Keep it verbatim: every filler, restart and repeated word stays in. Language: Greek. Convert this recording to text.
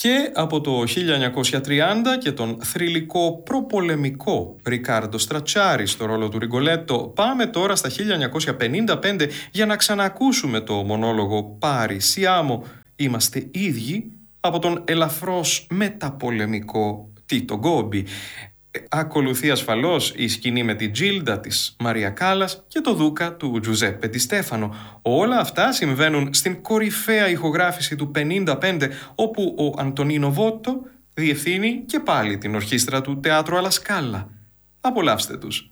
Και από το χίλια εννιακόσια τριάντα και τον θρυλικό προπολεμικό Ρικάρντο Στρατσάρι στο ρόλο του Ριγκολέτο, πάμε τώρα στα χίλια εννιακόσια πενήντα πέντε για να ξανακούσουμε το μονόλογο «Πάρι Σιάμο, είμαστε ίδιοι» από τον ελαφρώς μεταπολεμικό Τίτο Γκόμπι. Ακολουθεί ασφαλώς η σκηνή με την Τζίλντα της Μαρία Κάλλας και το Δούκα του Τζουζέππε Ντι Στέφανο. Όλα αυτά συμβαίνουν στην κορυφαία ηχογράφηση του πενήντα πέντε, όπου ο Αντωνίνο Βότο διευθύνει και πάλι την ορχήστρα του Τεάτρο Αλασκάλα. Απολαύστε τους.